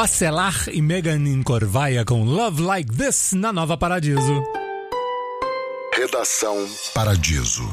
Acelar e Megan Corvaia com Love Like This na Nova Paradiso. Redação Paradiso.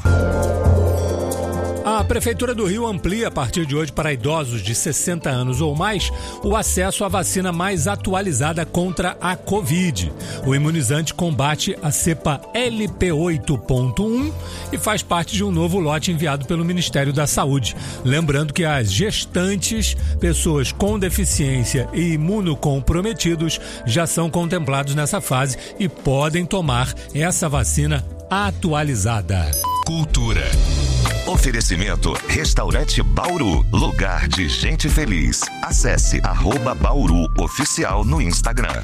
A Prefeitura do Rio amplia a partir de hoje para idosos de 60 anos ou mais o acesso à vacina mais atualizada contra a Covid. O imunizante combate a cepa LP8.1 e faz parte de um novo lote enviado pelo Ministério da Saúde. Lembrando que as gestantes, pessoas com deficiência e imunocomprometidos já são contemplados nessa fase e podem tomar essa vacina atualizada. Cultura. Oferecimento Restaurante Bauru, lugar de gente feliz. Acesse @Bauru Oficial no Instagram.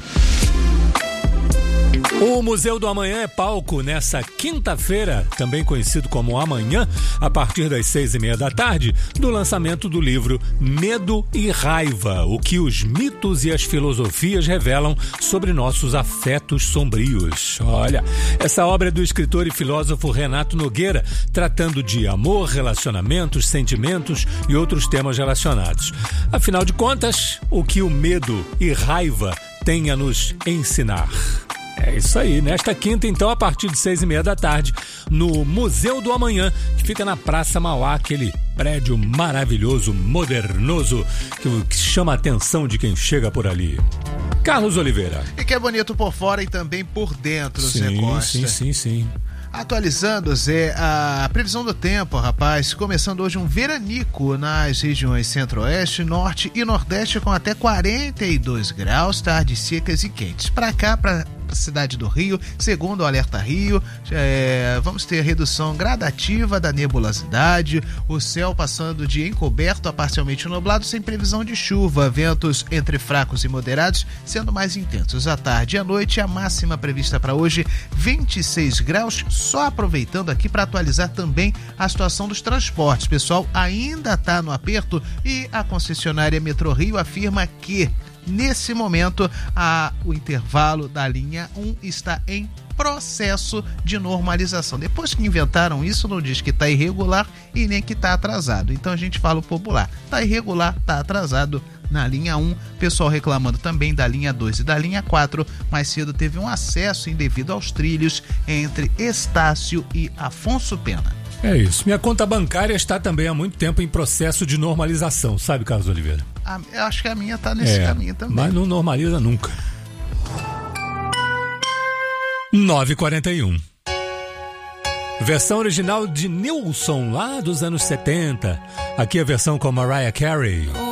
O Museu do Amanhã é palco nessa quinta-feira, também conhecido como Amanhã, a partir das 6:30 da tarde, do lançamento do livro Medo e Raiva, o que os mitos e as filosofias revelam sobre nossos afetos sombrios. Olha, essa obra é do escritor e filósofo Renato Nogueira, tratando de amor, relacionamentos, sentimentos e outros temas relacionados. Afinal de contas, o que o medo e raiva têm a nos ensinar? É isso aí, nesta quinta, então, a partir de 6:30 da tarde, no Museu do Amanhã, que fica na Praça Mauá, aquele prédio maravilhoso, modernoso, que chama a atenção de quem chega por ali. Carlos Oliveira. E que é bonito por fora e também por dentro, Zé Costa. Sim. Atualizando, Zé, a previsão do tempo, rapaz, começando hoje um veranico nas regiões centro-oeste, norte e nordeste com até 42 graus, tardes secas e quentes. Para cá, para cidade do Rio, segundo o Alerta Rio, vamos ter redução gradativa da nebulosidade, o céu passando de encoberto a parcialmente nublado, sem previsão de chuva, ventos entre fracos e moderados sendo mais intensos à tarde e à noite. A máxima prevista para hoje 26 graus, só aproveitando aqui para atualizar também a situação dos transportes. Pessoal, ainda está no aperto e a concessionária Metro Rio afirma que nesse momento, o intervalo da linha 1 está em processo de normalização. Depois que inventaram isso, não diz que está irregular e nem que está atrasado. Então a gente fala o popular. Está irregular, está atrasado na linha 1. Pessoal reclamando também da linha 2 e da linha 4. Mais cedo teve um acesso indevido aos trilhos entre Estácio e Afonso Pena. É isso. Minha conta bancária está também há muito tempo em processo de normalização, sabe, Carlos Oliveira? Eu acho que a minha está nesse caminho também. Mas não normaliza nunca. 9h41. Versão original de Nilson, lá dos anos 70. Aqui a versão com Mariah Carey.